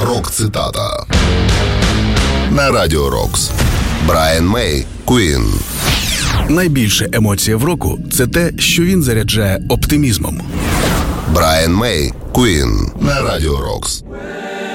Рок-цитата на Радіо Рокс. Брайан Мей, Queen. Найбільша емоція в року – це те, що він заряджає оптимізмом. Брайан Мей, Queen на Радіо Рокс.